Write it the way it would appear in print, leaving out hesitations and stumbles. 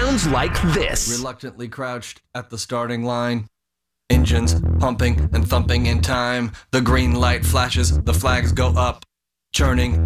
sounds like this. Reluctantly crouched at the starting line. Engines pumping and thumping in time. The green light flashes, the flags go up. Churning